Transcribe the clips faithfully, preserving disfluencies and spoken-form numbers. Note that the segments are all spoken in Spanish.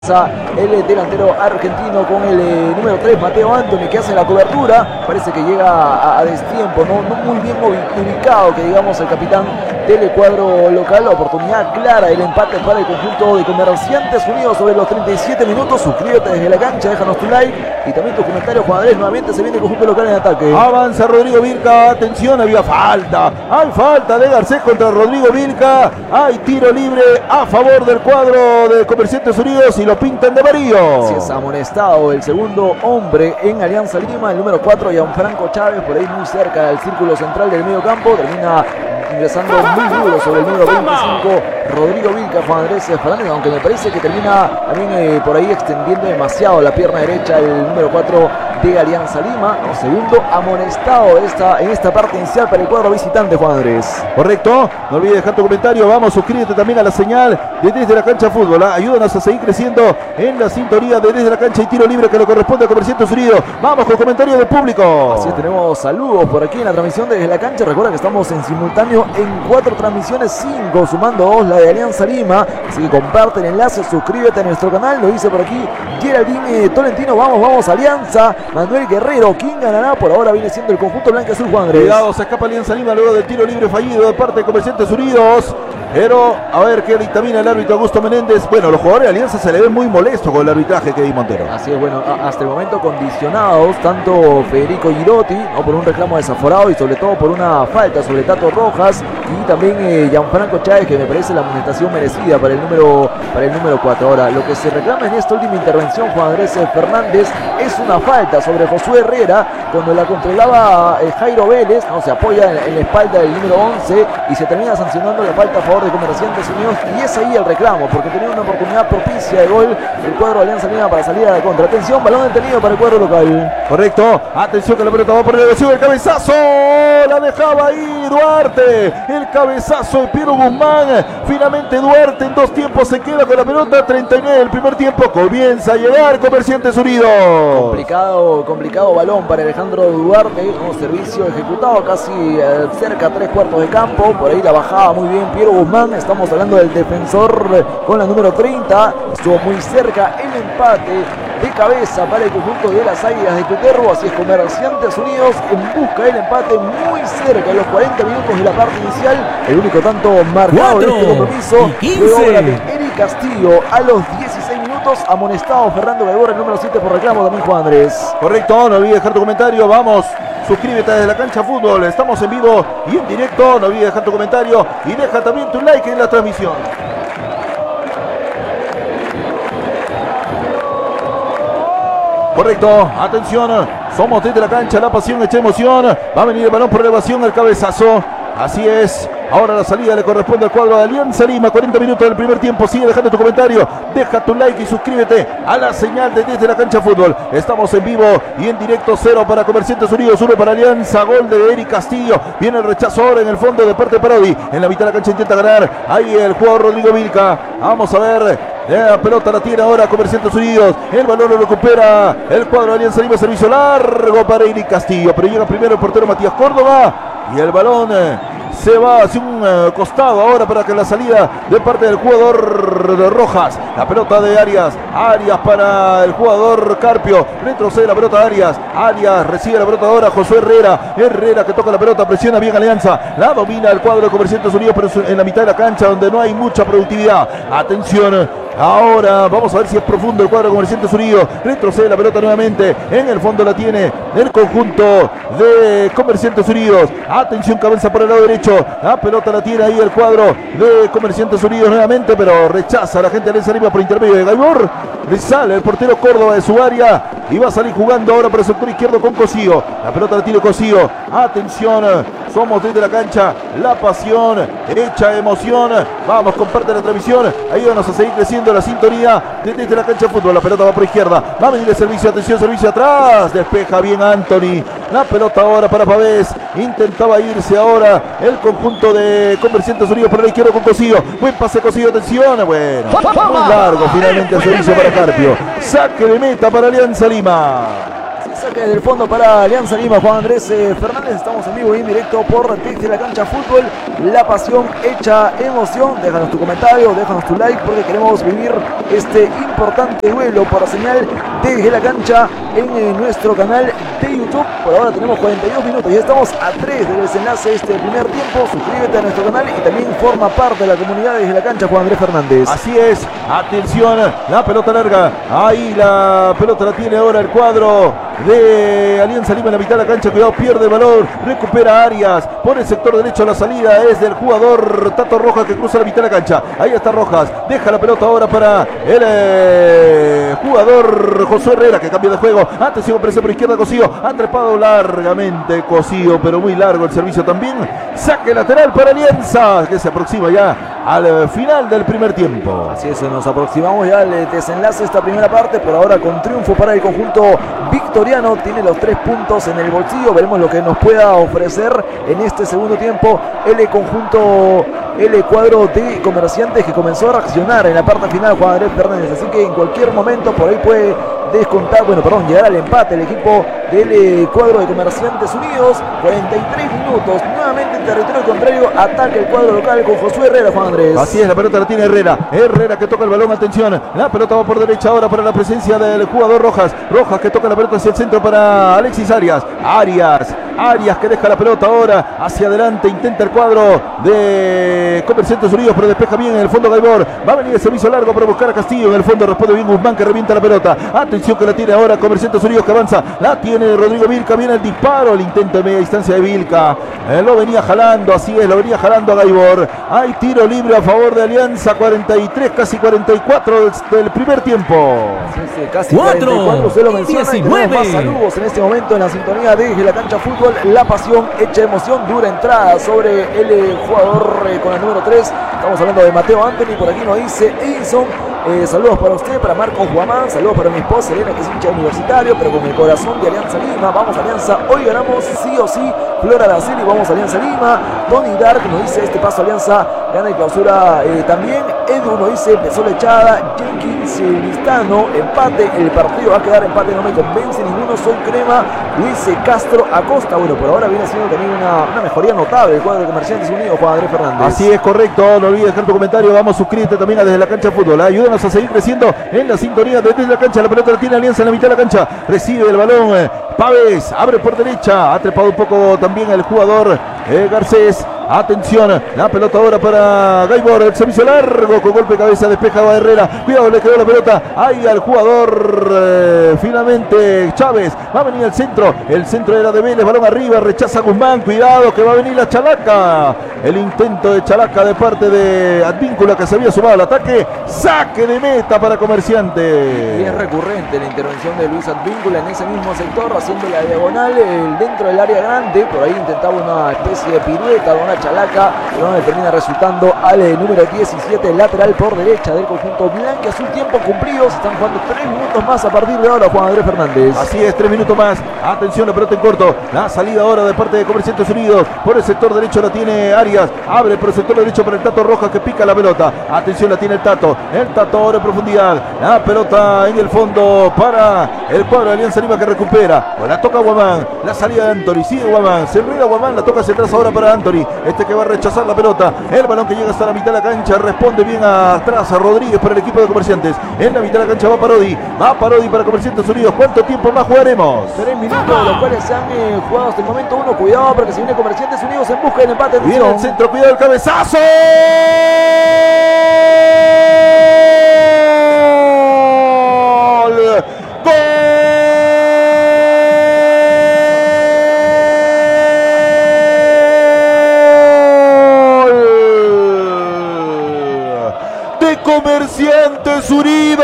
El delantero argentino con el eh, número tres, Mateo Antoni, que hace la cobertura. Parece que llega a, a destiempo, ¿no? no muy bien ubicado, que digamos el capitán del cuadro local. La oportunidad clara, el empate para el conjunto de Comerciantes Unidos sobre los treinta y siete minutos. Suscríbete desde la cancha, déjanos tu like y también tus comentarios, Juan Andrés. Nuevamente se viene el conjunto local en ataque. Avanza Rodrigo Vilca, atención, había falta. Hay falta de Garcés contra Rodrigo Vilca. Hay tiro libre a favor del cuadro de Comerciantes Unidos y lo pintan de amarillo. Si es amonestado el segundo hombre en Alianza Lima, el número cuatro, Gianfranco Chávez, por ahí muy cerca del círculo central del medio campo. Termina ingresando muy duro sobre el número veinticinco, Rodrigo Vilca, Juan Andrés Fernández, aunque me parece que termina también eh, por ahí extendiendo demasiado la pierna derecha el número cuatro de Alianza Lima. No, segundo amonestado esta, en esta parte inicial para el cuadro visitante, Juan Andrés. Correcto, no olvides dejar tu comentario. Vamos, suscríbete también a la señal de Desde la Cancha Fútbol. ¿eh? Ayúdanos a seguir creciendo en la sintonía de Desde la Cancha y tiro libre que le corresponde a Comerciantes Unidos. Vamos con comentarios del público. Así es, tenemos saludos por aquí en la transmisión de Desde la Cancha. Recuerda que estamos en simultáneo en cuatro transmisiones, cinco sumando dos la de Alianza Lima. Así que comparte el enlace, suscríbete a nuestro canal. Lo dice por aquí Geraldine Tolentino. Vamos, vamos, Alianza. Manuel Guerrero, ¿quién ganará? Por ahora viene siendo el conjunto blanco azul, Juan Andrés. Cuidado, se escapa Alianza Lima luego del tiro libre fallido de parte de Comerciantes Unidos. Pero a ver qué dictamina el árbitro Augusto Menéndez. Bueno, los jugadores de Alianza se le ven muy molestos con el arbitraje, Kevin Montero. Así es, bueno, hasta el momento condicionados, tanto Federico Girotti, ¿no? por un reclamo desaforado y sobre todo por una falta sobre Tato Rojas, y también eh, Gianfranco Chávez, que me parece la amonestación merecida para el número para el número cuatro. Ahora, lo que se reclama en esta última intervención, Juan Andrés Fernández, es una falta sobre Josué Herrera, cuando la controlaba eh, Jairo Vélez, ¿no? Se apoya en, en la espalda del número once y se termina sancionando la falta a favor de Comerciantes Unidos, y es ahí el reclamo, porque tenía una oportunidad propicia de gol el cuadro de Alianza Lima para salir a la contra. Atención, balón detenido para el cuadro local. Correcto, atención que la pelota va por el negocio, el cabezazo, la dejaba ahí Duarte, el cabezazo de Piero Guzmán. Finalmente Duarte en dos tiempos se queda con la pelota. Treinta y nueve del primer tiempo, comienza a llegar Comerciantes Unidos. Complicado, complicado balón para Alejandro Duarte, un servicio ejecutado casi eh, cerca a tres cuartos de campo. Por ahí la bajaba muy bien Piero Guzmán. Estamos hablando del defensor con la número treinta, estuvo muy cerca el empate de cabeza para el conjunto de las Águilas de Cutervo. Así es, Comerciantes Unidos en busca del empate muy cerca en los cuarenta minutos de la parte inicial. El único tanto marcado en este compromiso fue obra de Eric Castillo a los dieciséis minutos, amonestado Fernando Gaibor, el número siete, por reclamo también, Juan Andrés. Correcto, no olvides dejar tu comentario. Vamos, suscríbete desde la Cancha Fútbol. Estamos en vivo y en directo. No olvides dejar tu comentario y deja también tu like en la transmisión. Correcto, atención, somos desde la cancha, la pasión hecha emoción. Va a venir el balón por elevación, el cabezazo. Así es, ahora la salida le corresponde al cuadro de Alianza Lima. cuarenta minutos del primer tiempo. Sigue dejando tu comentario, deja tu like y suscríbete a la señal de Desde la Cancha Fútbol. Estamos en vivo y en directo. Cero para Comerciantes Unidos, uno para Alianza. Gol de Eric Castillo. Viene el rechazo ahora en el fondo de parte de Parodi. En la mitad de la cancha intenta ganar. Ahí el jugador Rodrigo Vilca. Vamos a ver. La pelota la tiene ahora Comerciantes Unidos. El balón lo recupera el cuadro de Alianza Lima. Servicio largo para Eric Castillo. Pero llega primero el portero Matías Córdoba. Y el balón eh, se va hacia un eh, costado ahora para que la salida de parte del jugador de Rojas. La pelota de Arias. Arias para el jugador Carpio. Retrocede la pelota de Arias. Arias recibe la pelota ahora Josué Herrera. Herrera que toca la pelota, presiona bien Alianza. La domina el cuadro de Comerciantes Unidos, pero en la mitad de la cancha donde no hay mucha productividad. Atención. Ahora vamos a ver si es profundo el cuadro de Comerciantes Unidos. Retrocede la pelota nuevamente. En el fondo la tiene el conjunto de Comerciantes Unidos. Atención, cabeza por el lado derecho. La pelota la tiene ahí el cuadro de Comerciantes Unidos nuevamente, pero rechaza a la gente de Alianza Lima por intermedio de Gaibor. Le sale el portero Córdoba de su área y va a salir jugando ahora por el sector izquierdo con Cosío. La pelota la tiene Cosío. Atención, somos desde la cancha, la pasión hecha emoción. Vamos, comparte la transmisión. Ayúdanos a seguir creciendo la sintonía desde la Cancha Fútbol. La pelota va por izquierda, va a venir el servicio, atención, servicio atrás, despeja bien Antoni. La pelota ahora para Pavés, intentaba irse ahora el conjunto de Comerciantes Unidos por el izquierdo con Cosío. Buen pase Cosío, atención, bueno, muy largo finalmente el servicio para Carpio. Saque de meta para Alianza Lima. Saque desde el fondo para Alianza Lima, Juan Andrés eh, Fernández. Estamos en vivo y en directo por Desde la Cancha Fútbol. La pasión hecha emoción. Déjanos tu comentario, déjanos tu like, porque queremos vivir este importante duelo por la señal Desde la Cancha en eh, nuestro canal de YouTube. Por ahora tenemos cuarenta y dos minutos y estamos a tres del desenlace de este primer tiempo. Suscríbete a nuestro canal y también forma parte de la comunidad Desde la Cancha, Juan Andrés Fernández. Así es, atención, la pelota larga, ahí la pelota la tiene ahora el cuadro de Alianza Lima en la mitad de la cancha. Cuidado, pierde el valor, recupera Arias por el sector derecho. La salida es del jugador Tato Rojas, que cruza la mitad de la cancha. Ahí está Rojas, deja la pelota ahora para el eh, jugador Josué Herrera, que cambia de juego. Atención, aparece por izquierda Cosío, ha trepado largamente Cosío, pero muy largo el servicio también. Saque lateral para Alianza, que se aproxima ya al final del primer tiempo. Así es, nos aproximamos ya al desenlace de esta primera parte. Por ahora con triunfo para el conjunto victoriano, tiene los tres puntos en el bolsillo. Veremos lo que nos pueda ofrecer en este segundo tiempo el conjunto, el cuadro de Comerciantes, que comenzó a reaccionar en la parte final, Juan Andrés Fernández. Así que en cualquier momento por ahí puede descontar, bueno, perdón, llegar al empate el equipo del eh, cuadro de Comerciantes Unidos. cuarenta y tres minutos, nuevamente en territorio contrario, ataca el cuadro local con Josué Herrera, Juan Andrés. Así es, la pelota la tiene Herrera, Herrera que toca el balón, atención, la pelota va por derecha ahora para la presencia del jugador Rojas, Rojas que toca la pelota hacia el centro para Alexis Arias, Arias, Arias que deja la pelota ahora hacia adelante, intenta el cuadro de Comerciantes Unidos, pero despeja bien en el fondo Gaibor, va a venir el servicio largo para buscar a Castillo, en el fondo responde bien Guzmán, que revienta la pelota, atención que la tiene ahora Comerciantes Unidos, que avanza, la tiene Rodrigo Vilca, viene el disparo, el intento de media distancia de Vilca, eh, lo venía jalando, así es, lo venía jalando a Gaibor, hay tiro libre a favor de Alianza, cuarenta y tres, casi cuarenta y cuatro del, del primer tiempo. Sí, sí, casi cuarenta y cuatro, se lo menciona, y tenemos más saludos en este momento en la sintonía de Desde la Cancha Fútbol. La pasión hecha emoción, dura entrada sobre el eh, jugador eh, con el número tres. Estamos hablando de Mateo Anthony, por aquí nos dice Edison. Eh, saludos para usted, para Marcos Guamán, saludos para mi esposa Elena, que es hincha universitario, pero con el corazón de Alianza Lima. Vamos Alianza, hoy ganamos sí o sí. Flora Araceli, vamos Alianza Lima. Tony Dark nos dice este paso Alianza gana y clausura eh, también. Edu nos dice empezó la echada. Jenkins eh, Listano, empate, el partido va a quedar empate, no me convence ninguno, soy crema. Luis Castro Acosta, bueno, por ahora viene siendo también una, una mejoría notable el cuadro de Comerciantes Unidos, Juan Andrés Fernández. Así es, correcto, no olvides dejar tu comentario, vamos, suscríbete también a Desde la Cancha Fútbol, ayúdanos a seguir creciendo en la sintonía de Desde la Cancha. La pelota la tiene Alianza en la mitad de la cancha, recibe el balón eh, Pávez, abre por derecha, ha trepado un poco también el jugador eh, Garcés. Atención, la pelota ahora para Gaibor, el servicio largo con golpe de cabeza, despejaba Herrera, cuidado, le quedó la pelota ahí al jugador eh, finalmente Chávez, va a venir el centro, el centro era de Vélez, balón arriba, rechaza Guzmán, cuidado que va a venir la Chalaca, el intento de Chalaca de parte de Advíncula, que se había sumado al ataque, saque de meta para Comerciante. Y es recurrente la intervención de Luis Advíncula en ese mismo sector, haciendo la diagonal el, dentro del área grande, por ahí intentaba una especie de pirueta, una Chalaca, pero no termina resultando al eh, número diecisiete, lateral por derecha del conjunto blanquiazul. Tiempo cumplido, se están jugando tres minutos más a partir de ahora, Juan Andrés Fernández. Así es, tres minutos más, atención, la pelota en corto, la salida ahora de parte de Comerciantes Unidos, por el sector derecho la tiene Arias, abre por el sector derecho para el Tato Rojas, que pica la pelota, atención, la tiene el Tato, el Tato ahora en profundidad, la pelota en el fondo para el cuadro de Alianza Lima, que recupera, la toca Guamán, la salida de Anthony, sigue Guamán, se enreda Guamán, la toca hacia atrás ahora para Anthony, este que va a rechazar la pelota, el balón que llega hasta la mitad de la cancha, responde bien atrás a Rodríguez para el equipo de Comerciantes, en la mitad de la cancha va Parodi, va Parodi para Comerciantes Unidos. ¿Cuánto tiempo más jugaremos? Tres minutos, de los cuales se han eh, jugado hasta el momento uno. Cuidado porque se viene Comerciantes Unidos en busca del empate. Viene el centro, cuidado el cabezazo. ¡Gol! ¡Gol! Comerciantes Unidos.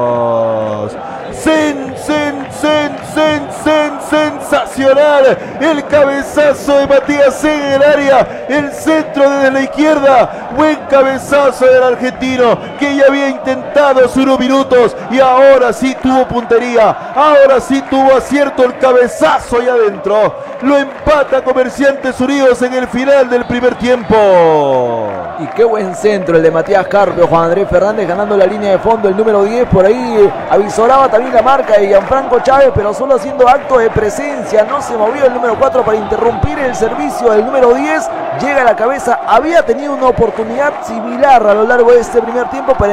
Sen, sen, sen, sen, sen, sensacional. El El cabezazo de Matías Zega en el área. El centro desde la izquierda. Buen cabezazo del argentino, que ya había intentado hace unos minutos y ahora sí tuvo puntería. Ahora sí tuvo acierto, el cabezazo ahí adentro. Lo empata Comerciantes Unidos en el final del primer tiempo. Y qué buen centro el de Matías Carpio. Juan Andrés Fernández ganando la línea de fondo, el número diez. Por ahí avisoraba también la marca de Gianfranco Chávez, pero solo haciendo acto de presencia. No se movió el número cuatro para interrumpir el servicio del número diez. Llega a la cabeza. Había tenido una oportunidad similar a lo largo de este primer tiempo, pero